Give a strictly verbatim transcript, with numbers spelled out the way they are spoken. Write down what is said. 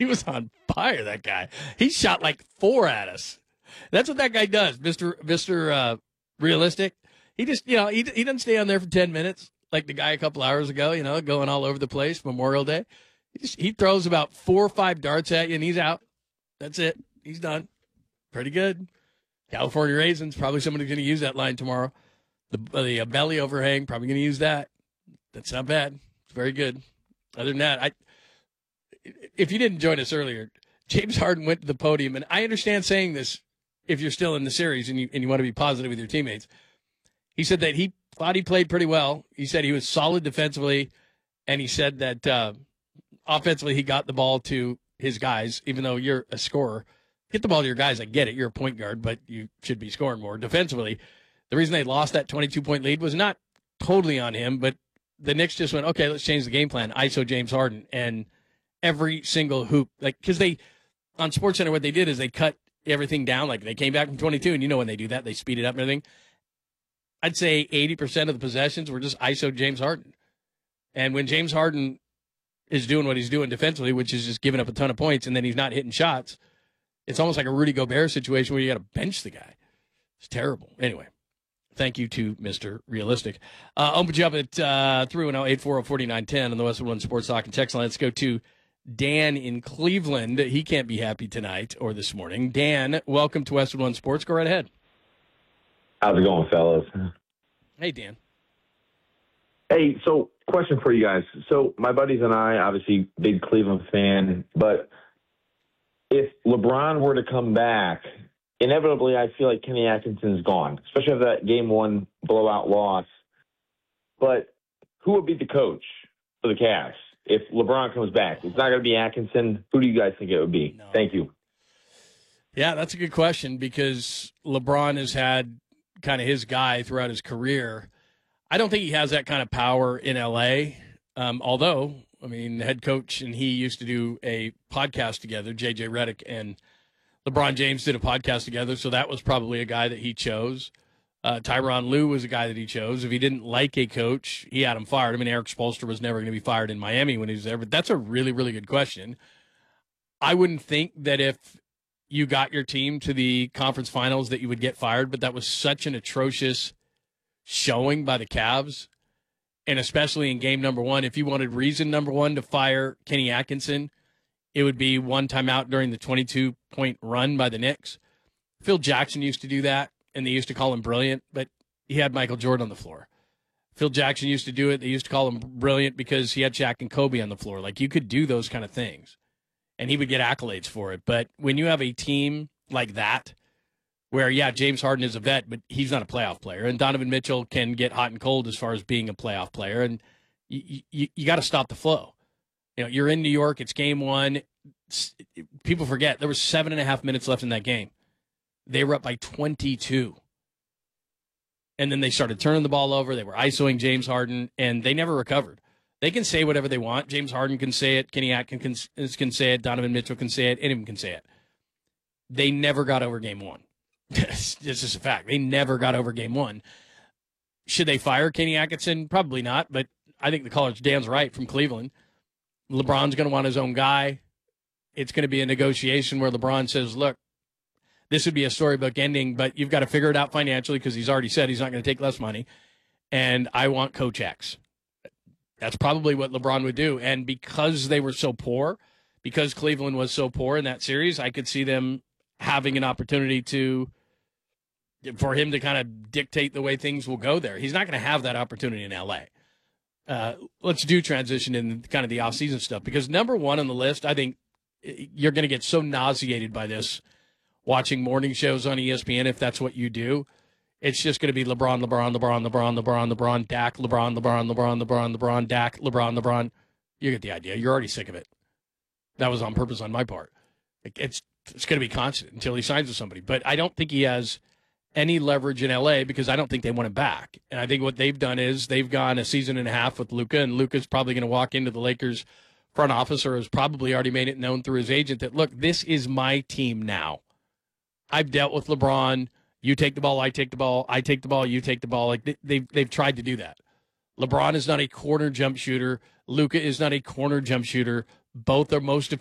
he was on fire, that guy. He shot like four at us. That's what that guy does, Mister Mister Uh, realistic. He just, you know, he he doesn't stay on there for ten minutes like the guy a couple hours ago, you know, going all over the place, Memorial Day. He, just, he throws about four or five darts at you, and he's out. That's it. He's done. Pretty good. California Raisins, probably somebody's going to use that line tomorrow. The, the uh, belly overhang, probably going to use that. That's not bad. It's very good. Other than that, I if you didn't join us earlier, James Harden went to the podium, and I understand saying this if you're still in the series and you, and you want to be positive with your teammates. He said that he thought he played pretty well. He said he was solid defensively, and he said that uh, offensively he got the ball to his guys, even though you're a scorer. Get the ball to your guys, I get it. You're a point guard, but you should be scoring more. Defensively, the reason they lost that twenty-two point lead was not totally on him, but the Knicks just went, okay, let's change the game plan. I S O James Harden. And every single hoop, like, because they, on SportsCenter, what they did is they cut everything down. Like, they came back from twenty-two, and you know when they do that, they speed it up and everything. I'd say eighty percent of the possessions were just I S O James Harden. And when James Harden is doing what he's doing defensively, which is just giving up a ton of points, and then he's not hitting shots, it's almost like a Rudy Gobert situation where you got to bench the guy. It's terrible. Anyway, thank you to Mister Realistic. Uh, open you up at uh, three one zero, eight four zero, four nine one zero on the Westwood One Sports Talk and text line. Let's go to Dan in Cleveland. He can't be happy tonight or this morning. Dan, welcome to Westwood One Sports. Go right ahead. How's it going, fellas? Hey, Dan. Hey, so question for you guys. So my buddies and I, obviously big Cleveland fan, but if LeBron were to come back, inevitably I feel like Kenny Atkinson's gone, especially after that game one blowout loss. But who would be the coach for the Cavs if LeBron comes back? It's not going to be Atkinson. Who do you guys think it would be? No. Thank you. Yeah, that's a good question because LeBron has had kind of his guy throughout his career. I don't think he has that kind of power in L A, um, although, I mean, the head coach and he used to do a podcast together, J J Redick, and LeBron James did a podcast together, so that was probably a guy that he chose. Uh, Tyronn Lue was a guy that he chose. If he didn't like a coach, he had him fired. I mean, Eric Spoelstra was never going to be fired in Miami when he was there, but that's a really, really good question. I wouldn't think that if you got your team to the conference finals that you would get fired, but that was such an atrocious showing by the Cavs, and especially in game number one. If you wanted reason number one to fire Kenny Atkinson, it would be one timeout during the twenty-two point run by the Knicks. Phil Jackson used to do that, and they used to call him brilliant, but he had Michael Jordan on the floor. Phil Jackson used to do it. They used to call him brilliant because he had Shaq and Kobe on the floor. Like, you could do those kind of things, and he would get accolades for it. But when you have a team like that, where, yeah, James Harden is a vet, but he's not a playoff player, and Donovan Mitchell can get hot and cold as far as being a playoff player, and you, you, you got to stop the flow. You know, you're in New York. It's game one. It's, people forget there was seven and a half minutes left in that game. They were up by twenty-two. And then they started turning the ball over. They were ISOing James Harden, and they never recovered. They can say whatever they want. James Harden can say it. Kenny Atkins can, can say it. Donovan Mitchell can say it. Anyone can say it. They never got over game one. It's just a fact. They never got over game one. Should they fire Kenny Atkinson? Probably not, but I think the caller, Dan's right, from Cleveland. LeBron's going to want his own guy. It's going to be a negotiation where LeBron says, look, this would be a storybook ending, but you've got to figure it out financially because he's already said he's not going to take less money, and I want Coach X. That's probably what LeBron would do. And because they were so poor, because Cleveland was so poor in that series, I could see them having an opportunity to for him to kind of dictate the way things will go there. He's not going to have that opportunity in L A. Uh, let's do transition in kind of the offseason stuff, because number one on the list, I think you're going to get so nauseated by this watching morning shows on E S P N if that's what you do. It's just going to be LeBron, LeBron, LeBron, LeBron, LeBron, LeBron, Dak, LeBron, LeBron, LeBron, LeBron, LeBron, Dak, LeBron, LeBron. You get the idea. You're already sick of it. That was on purpose on my part. It's it's going to be constant until he signs with somebody. But I don't think he has any leverage in L A because I don't think they want him back. And I think what they've done is they've gone a season and a half with Luka, and Luka's probably going to walk into the Lakers front office, or has probably already made it known through his agent that, look, this is my team now. I've dealt with LeBron. You take the ball, I take the ball, I take the ball, you take the ball. Like they, they've they've tried to do that. LeBron is not a corner jump shooter. Luka is not a corner jump shooter. Both are most